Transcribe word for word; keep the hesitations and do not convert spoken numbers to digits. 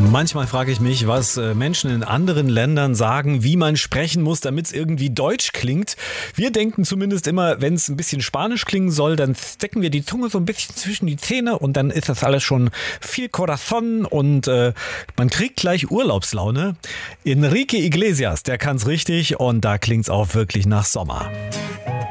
Manchmal frage ich mich, was Menschen in anderen Ländern sagen, wie man sprechen muss, damit es irgendwie deutsch klingt. Wir denken zumindest immer, wenn es ein bisschen spanisch klingen soll, dann stecken wir die Zunge so ein bisschen zwischen die Zähne und dann ist das alles schon viel Corazón und äh, man kriegt gleich Urlaubslaune. Enrique Iglesias, der kann's richtig und da klingt's auch wirklich nach Sommer.